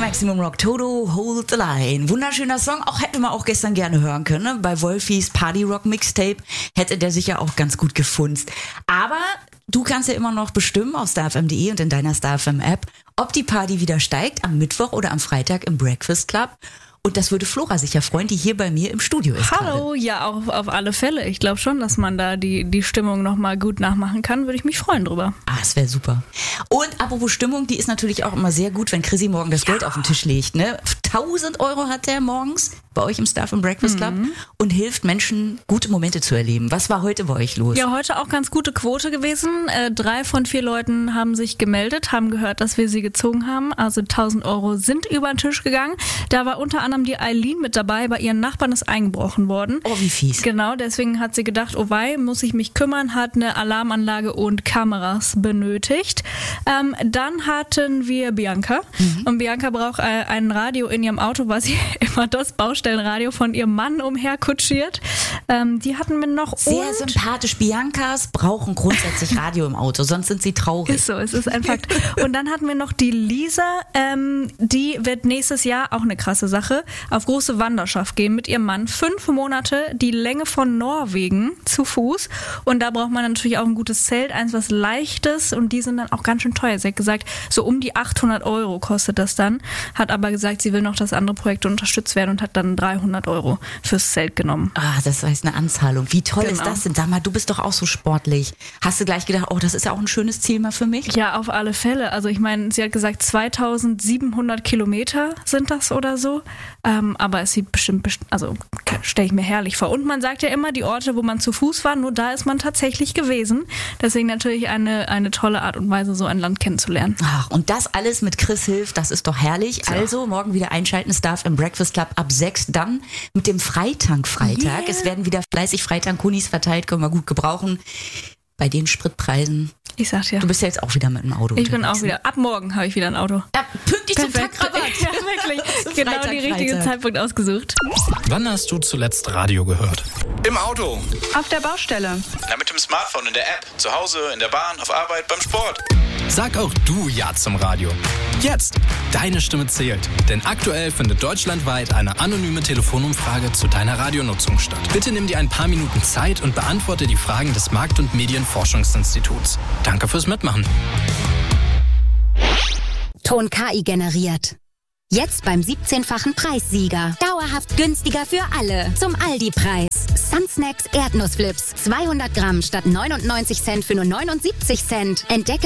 Maximum Rock, Toto, Hold the Line. Wunderschöner Song, auch hätten wir auch gestern gerne hören können. Ne? Bei Wolfis Party Rock Mixtape hätte der sicher auch ganz gut gefunzt. Aber du kannst ja immer noch bestimmen auf starfm.de und in deiner StarFM App, ob die Party wieder steigt am Mittwoch oder am Freitag im Breakfast Club. Und das würde Flora sicher freuen, die hier bei mir im Studio ist. Hallo, gerade. Ja, auch auf alle Fälle. Ich glaube schon, dass man da die Stimmung nochmal gut nachmachen kann. Würde ich mich freuen drüber. Ah, das wäre super. Und apropos Stimmung, die ist natürlich auch immer sehr gut, wenn Chrissy morgen das Geld auf den Tisch legt. Ne? 1.000 Euro hat der morgens bei euch im StarFM Breakfast Club und hilft Menschen, gute Momente zu erleben. Was war heute bei euch los? Ja, heute auch ganz gute Quote gewesen. 3 von 4 Leuten haben sich gemeldet, haben gehört, dass wir sie gezogen haben. Also 1.000 Euro sind über den Tisch gegangen. Da war unter anderem die Eileen mit dabei. Bei ihren Nachbarn ist eingebrochen worden. Oh, wie fies. Genau, deswegen hat sie gedacht, oh wei, muss ich mich kümmern, hat eine Alarmanlage und Kameras benötigt. Dann hatten wir Bianca. Und Bianca braucht ein Radio in ihrem Auto, weil sie immer das Baustellenradio von ihrem Mann umherkutschiert. Die hatten wir noch. Sehr sympathisch. Biancas brauchen grundsätzlich Radio im Auto, sonst sind sie traurig. Ist so, es ist ein Fakt. Und dann hatten wir noch die Lisa, die wird nächstes Jahr, auch eine krasse Sache, auf große Wanderschaft gehen mit ihrem Mann. 5 Monate, die Länge von Norwegen zu Fuß. Und da braucht man natürlich auch ein gutes Zelt, eins was Leichtes. Und die sind dann auch ganz schön teuer. Sie hat gesagt, so um die 800 Euro kostet das dann. Hat aber gesagt, sie will noch, dass andere Projekte unterstützt werden und hat dann 300 Euro fürs Zelt genommen. Ah, das heißt eine Anzahlung. Wie toll ist Genau. das denn? Sag mal, du bist doch auch so sportlich. Hast du gleich gedacht, oh, das ist ja auch ein schönes Ziel mal für mich? Ja, auf alle Fälle. Also ich meine, sie hat gesagt, 2700 Kilometer sind das oder so. Aber es sieht bestimmt, also stelle ich mir herrlich vor. Und man sagt ja immer, die Orte, wo man zu Fuß war, nur da ist man tatsächlich gewesen. Deswegen natürlich eine tolle Art und Weise, so ein Land kennenzulernen. Ach, und das alles mit Chris hilft, das ist doch herrlich. So. Also morgen wieder einschalten, StarFM Breakfast Club ab 6, dann mit dem Freitank-Freitag. Yeah. Es werden wieder fleißig Freitank-Kunis verteilt, können wir gut gebrauchen. Bei den Spritpreisen. Ich sag's ja. Du bist ja jetzt auch wieder mit dem Auto Ich bin unterwegs, auch wieder. Ab morgen habe ich wieder ein Auto. Ja, pünktlich zum Perfekt. Tankrabatt. Ja, wirklich. Genau Freitag, die richtige Freitag. Zeitpunkt ausgesucht. Wann hast du zuletzt Radio gehört? Im Auto. Auf der Baustelle. Na, mit dem Smartphone, in der App. Zu Hause, in der Bahn, auf Arbeit, beim Sport. Sag auch du Ja zum Radio. Jetzt! Deine Stimme zählt. Denn aktuell findet deutschlandweit eine anonyme Telefonumfrage zu deiner Radionutzung statt. Bitte nimm dir ein paar Minuten Zeit und beantworte die Fragen des Markt- und Medienforschungsinstituts. Danke fürs Mitmachen. Ton KI generiert. Jetzt beim 17-fachen Preissieger. Dauerhaft günstiger für alle. Zum Aldi-Preis. Sunsnacks Erdnussflips. 200 Gramm statt 99 Cent für nur 79 Cent. Entdecke